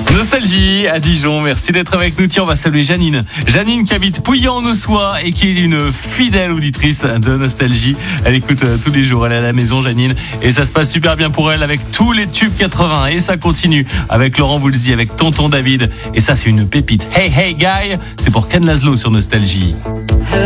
Nostalgie à Dijon, merci d'être avec nous. Tiens, on va saluer Janine. Janine qui habite Pouilly-en-Ossois et qui est une fidèle auditrice de Nostalgie. Elle écoute tous les jours, elle est à la maison, Janine, et ça se passe super bien pour elle avec tous les tubes 80. Et ça continue avec Laurent Voulzy, avec Tonton David. Et ça, c'est une pépite. Hey, hey, guy, c'est pour Ken Laszlo sur Nostalgie. Elle